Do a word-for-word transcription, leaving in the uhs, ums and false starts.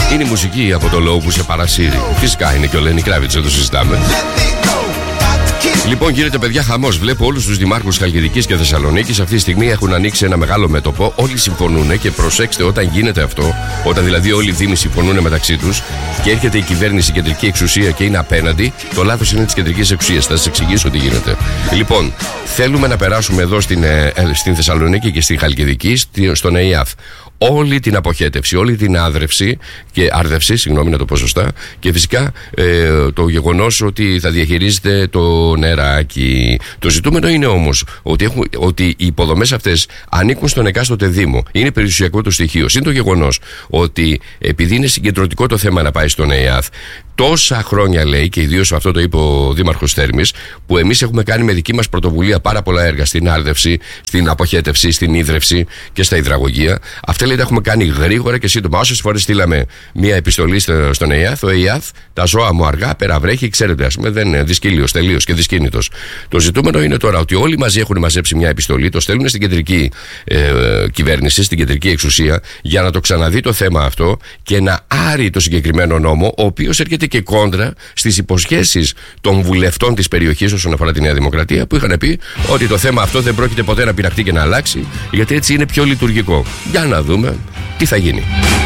Είναι η μουσική από το Low που σε παρασύρει. Φυσικά είναι και ο Lenny Kravitz, δεν το συζητάμε. Λοιπόν, γίνεται παιδιά χαμός. Βλέπω όλους τους δημάρχους Χαλκιδικής και Θεσσαλονίκης αυτή τη στιγμή έχουν ανοίξει ένα μεγάλο μέτωπο. Όλοι συμφωνούν και προσέξτε, όταν γίνεται αυτό, όταν δηλαδή όλοι οι δήμοι συμφωνούν μεταξύ τους και έρχεται η κυβέρνηση, η κεντρική εξουσία και είναι απέναντι, το λάθος είναι της κεντρικής εξουσίας. Θα σας εξηγήσω τι γίνεται. Λοιπόν, θέλουμε να περάσουμε εδώ στην, ε, στην Θεσσαλονίκη και στην Χαλκιδική, στον ΕΙΑΘ, όλη την αποχέτευση, όλη την άδρευση και άρδευση, συγγνώμη να το πω σωστά, και φυσικά ε, το γεγονός ότι θα διαχειρίζεται το νεράκι. Το ζητούμενο είναι όμως ότι, έχουν, ότι οι υποδομές αυτές ανήκουν στον εκάστοτε Δήμο. Είναι περιουσιακό το στοιχείο. Είναι το γεγονός ότι επειδή είναι συγκεντρωτικό το θέμα να πάει στον ΕΙΑΘ, τόσα χρόνια λέει, και ιδίως αυτό το είπε ο Δήμαρχος Θέρμης, που εμείς έχουμε κάνει με δική μας πρωτοβουλία πάρα πολλά έργα στην άρδευση, στην αποχέτευση, στην ίδρυυση και στα υδραγωγεία. Αυτά λέει τα έχουμε κάνει γρήγορα και σύντομα. Όσες φορές στείλαμε μία επιστολή στον ΕΙΑΘ, ο ΕΙΑΘ, τα ζώα μου αργά, περαβρέχει, ξέρετε, ας πούμε, δεν είναι δυσκύλιος, τελείως και δυσκίνητος. Το ζητούμενο είναι τώρα ότι όλοι μαζί έχουν μαζέψει μια επιστολή, το στέλνουν στην κεντρική ε, κυβέρνηση, στην κεντρική εξουσία, για να το ξαναδεί το θέμα αυτό και να άρει το συγκεκριμένο νόμο, ο οποίος έρχεται και κόντρα στις υποσχέσεις των βουλευτών της περιοχής όσον αφορά τη Νέα Δημοκρατία, που είχαν πει ότι το θέμα αυτό δεν πρόκειται ποτέ να πειραχτεί και να αλλάξει, γιατί έτσι είναι πιο λειτουργικό. Για να δούμε τι θα γίνει.